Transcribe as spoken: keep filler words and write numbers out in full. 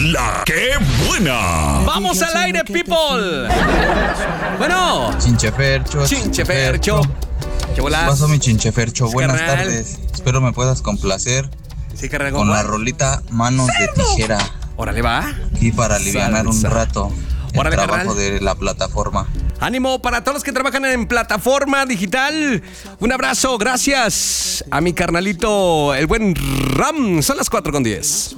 La que buena. Vamos al aire, people. Bueno. Chinchefercho. Chinchefercho. ¿Qué bolas? ¿Qué pasó, mi Chinchefercho? Sí, Buenas carnal. tardes. Espero me puedas complacer Sí, carnal, con la rolita Manos de Tijera. Órale, va. Aquí para alivianar un Salsa. rato el Órale, trabajo carnal. de la plataforma. Ánimo para todos los que trabajan en plataforma digital. Un abrazo, gracias a mi carnalito, el buen Ram. Son las cuatro con diez.